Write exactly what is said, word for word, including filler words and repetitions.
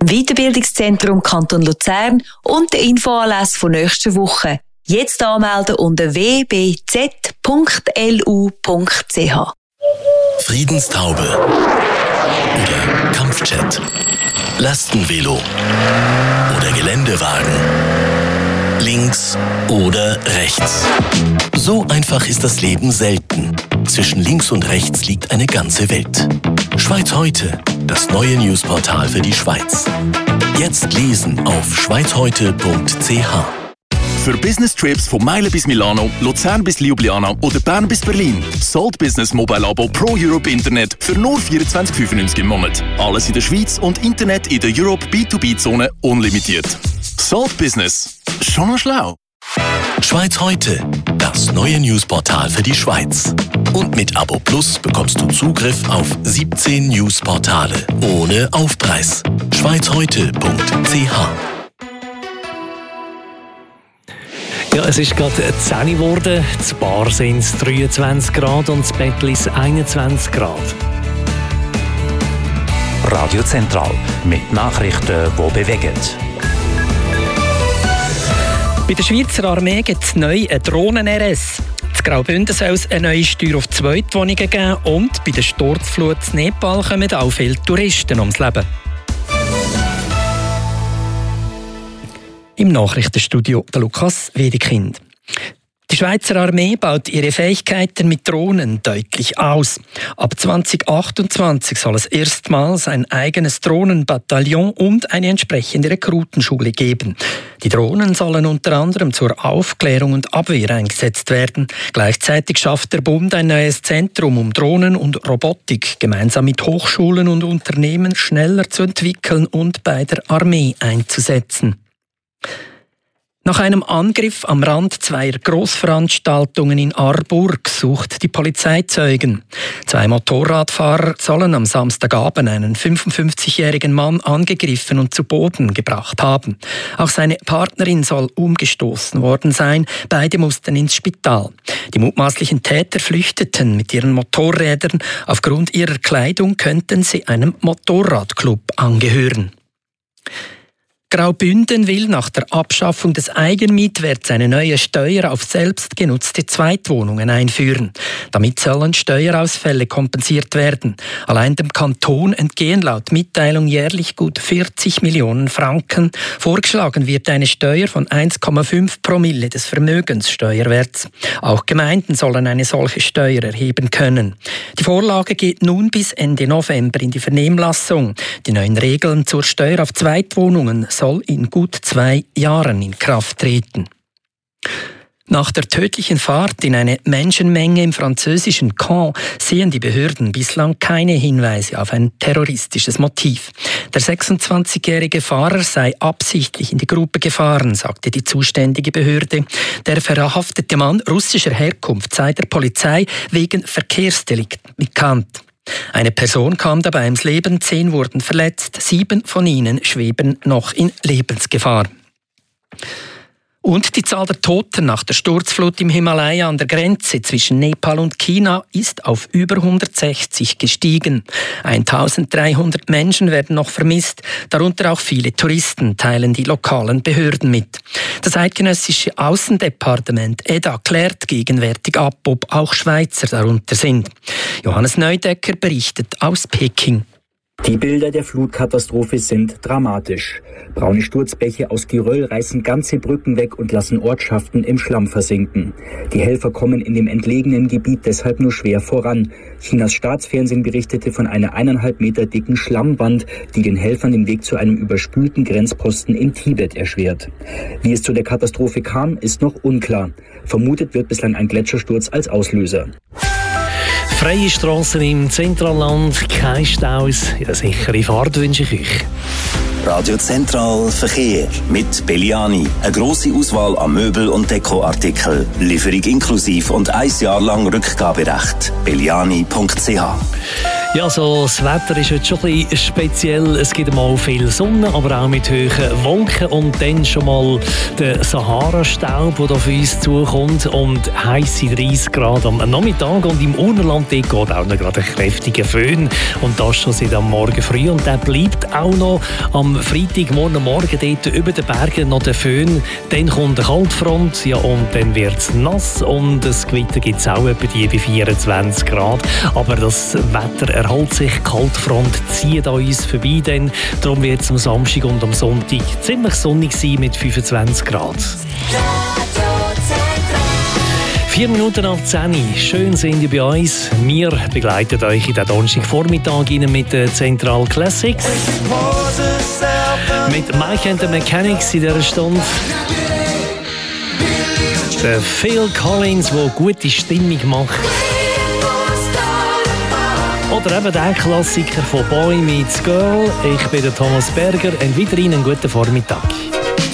Weiterbildungszentrum Kanton Luzern und der Infoanlass von nächster Woche. Jetzt anmelden unter w b z punkt l u punkt c h. Friedenstaube oder Kampfjet, Lastenvelo oder Geländewagen, links oder rechts. So einfach ist das Leben selten. Zwischen links und rechts liegt eine ganze Welt. Schweiz heute, das neue Newsportal für die Schweiz. Jetzt lesen auf schweiz heute punkt c h. Für Business-Trips von Meilen bis Milano, Luzern bis Ljubljana oder Bern bis Berlin. Salt Business Mobile Abo Pro Europe Internet für nur vierundzwanzig fünfundneunzig im Monat. Alles in der Schweiz und Internet in der Europe B zwei B-Zone unlimitiert. Salt Business. Schon noch schlau. Schweiz heute, das neue Newsportal für die Schweiz. Und mit Abo Plus bekommst du Zugriff auf siebzehn Newsportale ohne Aufpreis. schweiz heute punkt c h. Ja, es ist gerade zehn Uhr geworden. Zu Bar sind es dreiundzwanzig Grad und zu Bettlis einundzwanzig Grad. Radio Zentral mit Nachrichten, die bewegen. Bei der Schweizer Armee gibt es neu eine Drohnen-R S. In Graubünden soll es eine neue Steuer auf Zweitwohnungen geben und bei der Sturzflut in Nepal kommen auch viele Touristen ums Leben. Im Nachrichtenstudio der Lukas Wedekind. Die Schweizer Armee baut ihre Fähigkeiten mit Drohnen deutlich aus. Ab zwanzig achtundzwanzig soll es erstmals ein eigenes Drohnenbataillon und eine entsprechende Rekrutenschule geben. Die Drohnen sollen unter anderem zur Aufklärung und Abwehr eingesetzt werden. Gleichzeitig schafft der Bund ein neues Zentrum, um Drohnen und Robotik gemeinsam mit Hochschulen und Unternehmen schneller zu entwickeln und bei der Armee einzusetzen. Nach einem Angriff am Rand zweier Grossveranstaltungen in Aarburg sucht die Polizei Zeugen. Zwei Motorradfahrer sollen am Samstagabend einen fünfundfünfzigjährigen Mann angegriffen und zu Boden gebracht haben. Auch seine Partnerin soll umgestoßen worden sein. Beide mussten ins Spital. Die mutmaßlichen Täter flüchteten mit ihren Motorrädern. Aufgrund ihrer Kleidung könnten sie einem Motorradclub angehören. Graubünden will nach der Abschaffung des Eigenmietwerts eine neue Steuer auf selbstgenutzte Zweitwohnungen einführen. Damit sollen Steuerausfälle kompensiert werden. Allein dem Kanton entgehen laut Mitteilung jährlich gut vierzig Millionen Franken. Vorgeschlagen wird eine Steuer von eins Komma fünf Promille des Vermögenssteuerwerts. Auch Gemeinden sollen eine solche Steuer erheben können. Die Vorlage geht nun bis Ende November in die Vernehmlassung. Die neuen Regeln zur Steuer auf Zweitwohnungen soll in gut zwei Jahren in Kraft treten. Nach der tödlichen Fahrt in eine Menschenmenge im französischen Caen sehen die Behörden bislang keine Hinweise auf ein terroristisches Motiv. Der sechsundzwanzigjährige Fahrer sei absichtlich in die Gruppe gefahren, sagte die zuständige Behörde. Der verhaftete Mann russischer Herkunft sei der Polizei wegen Verkehrsdelikten bekannt. Eine Person kam dabei ums Leben, zehn wurden verletzt, sieben von ihnen schweben noch in Lebensgefahr. Und die Zahl der Toten nach der Sturzflut im Himalaya an der Grenze zwischen Nepal und China ist auf über hundertsechzig gestiegen. eintausenddreihundert Menschen werden noch vermisst, darunter auch viele Touristen, teilen die lokalen Behörden mit. Das eidgenössische Außendepartement E D A klärt gegenwärtig ab, ob auch Schweizer darunter sind. Johannes Neudecker berichtet aus Peking. Die Bilder der Flutkatastrophe sind dramatisch. Braune Sturzbäche aus Geröll reißen ganze Brücken weg und lassen Ortschaften im Schlamm versinken. Die Helfer kommen in dem entlegenen Gebiet deshalb nur schwer voran. Chinas Staatsfernsehen berichtete von einer eineinhalb Meter dicken Schlammwand, die den Helfern den Weg zu einem überspülten Grenzposten in Tibet erschwert. Wie es zu der Katastrophe kam, ist noch unklar. Vermutet wird bislang ein Gletschersturz als Auslöser. Freie Strassen im Zentralland, keine Staus. Ja, sichere Fahrt wünsche ich euch. Radio Zentral Verkehr mit Belliani. Eine grosse Auswahl an Möbel- und Dekoartikeln. Lieferung inklusiv und ein Jahr lang Rückgaberecht. belliani punkt c h. Ja, so, das Wetter ist heute schon ein bisschen speziell. Es gibt mal viel Sonne, aber auch mit hohen Wolken und dann schon mal der Sahara-Staub, der auf uns zukommt und heisse dreissig Grad am Nachmittag und im Urnerland geht auch noch gerade ein kräftiger Föhn und das schon seit am Morgen früh und der bleibt auch noch am Freitag, morgen Morgen dort über den Bergen noch der Föhn. Dann kommt eine Kaltfront, ja, und dann wird es nass und das Gewitter gibt es auch etwa die bei vierundzwanzig Grad. Aber das Wetter erholt sich, die Kaltfront zieht an uns vorbei, denn darum wird es am Samstag und am Sonntag ziemlich sonnig sein mit fünfundzwanzig Grad. Vier Minuten nach zehn. Schön sind ihr bei uns. Wir begleiten euch in den Donnerstagvormittag mit den Central Classics. Mit Mike and the Mechanics in dieser Stunde. Der Phil Collins, der gute Stimmung macht. Oder eben der Klassiker von Boy Meets Girl. Ich bin der Thomas Berger und weiterhin einen guten Vormittag.